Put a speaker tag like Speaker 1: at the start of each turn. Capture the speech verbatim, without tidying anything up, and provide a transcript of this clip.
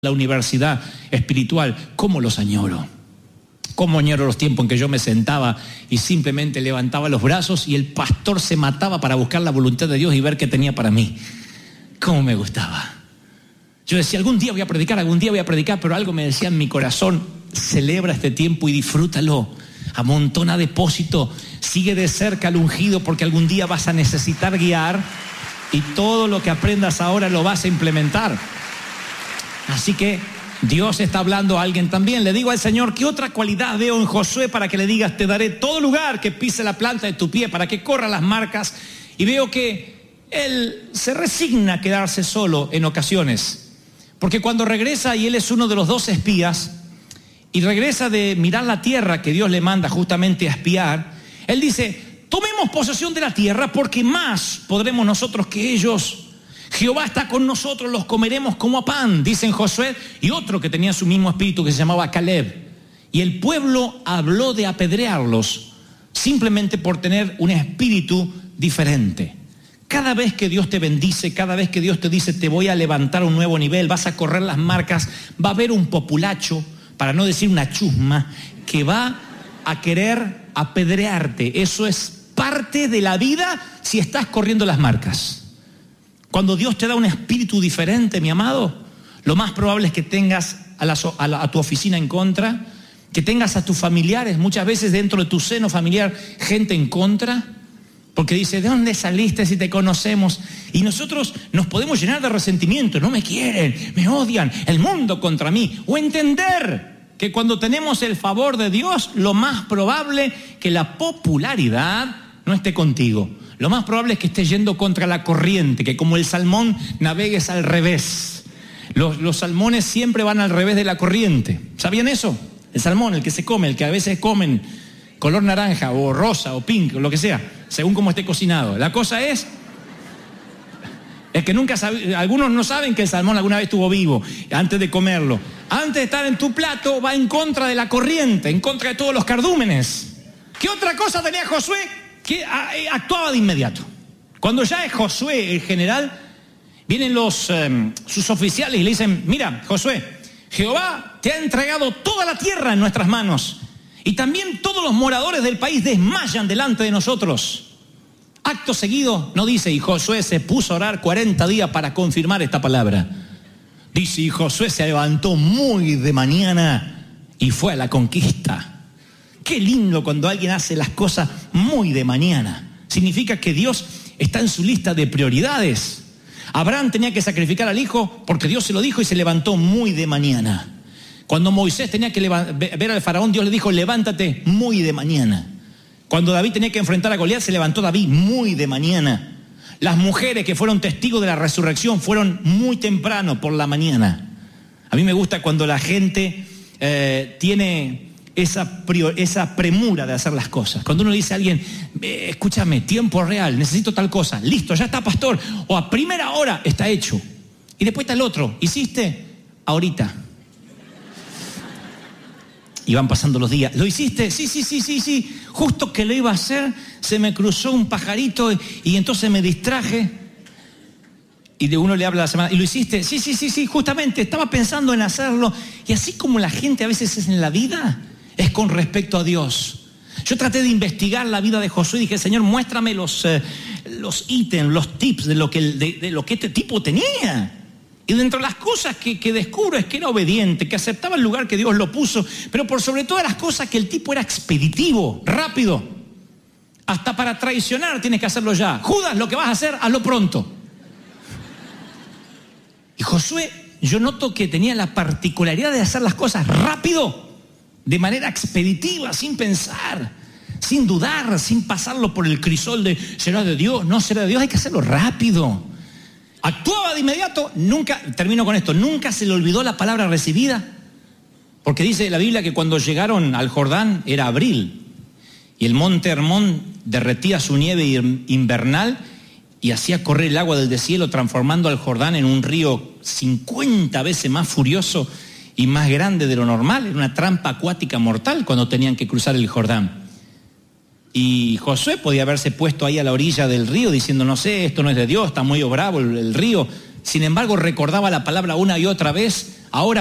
Speaker 1: la universidad espiritual, cómo los añoro. Cómo añoro los tiempos en que yo me sentaba y simplemente levantaba los brazos y el pastor se mataba para buscar la voluntad de Dios y ver qué tenía para mí. Cómo me gustaba. Yo decía, algún día voy a predicar, algún día voy a predicar, pero algo me decía en mi corazón, celebra este tiempo y disfrútalo. Amontona depósito, sigue de cerca al ungido porque algún día vas a necesitar guiar y todo lo que aprendas ahora lo vas a implementar. Así que Dios está hablando a alguien también. Le digo al Señor, ¿qué otra cualidad veo en Josué para que le digas, te daré todo lugar que pise la planta de tu pie, para que corra las marcas? Y veo que él se resigna a quedarse solo en ocasiones. Porque cuando regresa, y él es uno de los dos espías, y regresa de mirar la tierra que Dios le manda justamente a espiar, él dice, tomemos posesión de la tierra porque más podremos nosotros que ellos. Jehová está con nosotros, los comeremos como a pan, dicen Josué, y otro que tenía su mismo espíritu que se llamaba Caleb. Y el pueblo habló de apedrearlos simplemente por tener un espíritu diferente. Cada vez que Dios te bendice, cada vez que Dios te dice te voy a levantar a un nuevo nivel, vas a correr las marcas, va a haber un populacho, para no decir una chusma, que va a querer apedrearte. Eso es parte de la vida si estás corriendo las marcas. Cuando Dios te da un espíritu diferente, mi amado, lo más probable es que tengas a, la, a, la, a tu oficina en contra, que tengas a tus familiares, muchas veces dentro de tu seno familiar, gente en contra, porque dice, ¿de dónde saliste si te conocemos? Y nosotros nos podemos llenar de resentimiento, no me quieren, me odian, el mundo contra mí. O entender que cuando tenemos el favor de Dios, lo más probable que la popularidad no esté contigo. Lo más probable es que estés yendo contra la corriente, que como el salmón navegues al revés. Los, los salmones siempre van al revés de la corriente. ¿Sabían eso? El salmón, el que se come, el que a veces comen color naranja o rosa o pink, o lo que sea, según cómo esté cocinado. La cosa es, es que nunca sabe, algunos no saben que el salmón alguna vez estuvo vivo antes de comerlo. Antes de estar en tu plato va en contra de la corriente, en contra de todos los cardúmenes. ¿Qué otra cosa tenía Josué? Que actuaba de inmediato. Cuando ya es Josué el general, vienen los eh, sus oficiales y le dicen, mira, Josué, Jehová te ha entregado toda la tierra en nuestras manos y también todos los moradores del país desmayan delante de nosotros. Acto seguido, no dice, y Josué se puso a orar cuarenta días para confirmar esta palabra. Dice, y Josué se levantó muy de mañana y fue a la conquista. Qué lindo cuando alguien hace las cosas muy de mañana. Significa que Dios está en su lista de prioridades. Abraham tenía que sacrificar al hijo porque Dios se lo dijo y se levantó muy de mañana. Cuando Moisés tenía que ver al faraón, Dios le dijo, levántate muy de mañana. Cuando David tenía que enfrentar a Goliat, se levantó David muy de mañana. Las mujeres que fueron testigos de la resurrección fueron muy temprano por la mañana. A mí me gusta cuando la gente eh, tiene Esa, prior, esa premura de hacer las cosas. Cuando uno dice a alguien, eh, escúchame, tiempo real, necesito tal cosa, listo, ya está, pastor, o a primera hora está hecho. Y después está el otro, ¿hiciste? Ahorita. Y van pasando los días. ¿Lo hiciste? Sí, sí, sí, sí, sí. Justo que lo iba a hacer, se me cruzó un pajarito y, y entonces me distraje. Y de uno le habla la semana, ¿y lo hiciste? Sí, sí, sí, sí, justamente, estaba pensando en hacerlo. Y así como la gente a veces es en la vida, es con respecto a Dios. Yo traté de investigar la vida de Josué y dije, Señor, muéstrame los, eh, los ítems, los tips de lo, que, de, de lo que este tipo tenía. Y dentro de las cosas que, que descubro es que era obediente, que aceptaba el lugar que Dios lo puso, pero por sobre todas las cosas que el tipo era expeditivo, rápido. Hasta para traicionar tienes que hacerlo ya. Judas, lo que vas a hacer, hazlo pronto. Y Josué, yo noto que tenía la particularidad de hacer las cosas rápido, de manera expeditiva, sin pensar, sin dudar, sin pasarlo por el crisol de ¿será de Dios? No será de Dios, hay que hacerlo rápido. Actuaba de inmediato, nunca, termino con esto, nunca se le olvidó la palabra recibida, porque dice la Biblia que cuando llegaron al Jordán era abril y el monte Hermón derretía su nieve invernal y hacía correr el agua del deshielo, transformando al Jordán en un río cincuenta veces más furioso y más grande de lo normal. Era una trampa acuática mortal cuando tenían que cruzar el Jordán. Y Josué podía haberse puesto ahí a la orilla del río diciendo, no sé, esto no es de Dios, está muy bravo el, el río. sin embargo recordaba la palabra una y otra vez, ahora